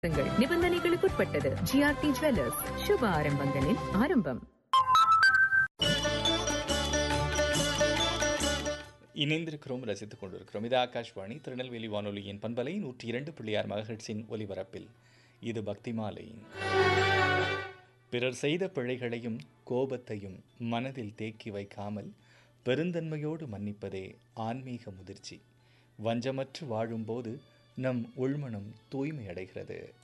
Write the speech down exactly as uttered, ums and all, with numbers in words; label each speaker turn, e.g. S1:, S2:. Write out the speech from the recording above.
S1: நிபந்தனைகளுக்குட்பட்டது. GRT jewellers, சுப ஆரம்பங்களின் ஆரம்பம்.
S2: இணைந்திருக்கிறோம், ரசித்துக் கொண்டிருக்கிறோம். இது ஆகாஷ்வாணி திருநெல்வேலி வானொலியின் பண்பலை நூற்றி இரண்டு புள்ளி ஆறு மெகாஹெர்ட்ஸின் ஒலிபரப்பில் இது பக்தி மாலை. பிறர் செய்த பிழைகளையும் கோபத்தையும் மனதில் தேக்கி வைக்காமல் பெருந்தன்மையோடு மன்னிப்பதே ஆன்மீக முதிர்ச்சி. வஞ்சமற்று வாழும்போது நம் உள்மனம் தூய்மை அடைகிறது.